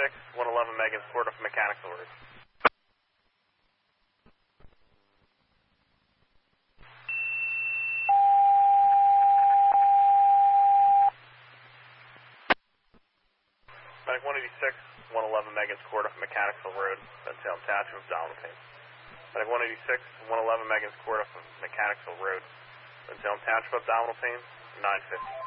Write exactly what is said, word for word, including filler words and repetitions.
six, one eleven Megan's Quarter from Mechanicsville Road. Medic one eighty-six, one eleven Megan's Quarter from Mechanicsville Road, Van Salem Township, abdominal pain. Medic one eighty-six, one eleven Megan's Quarter from Mechanicsville Road, Van Salem Township, abdominal pain, nine fifty.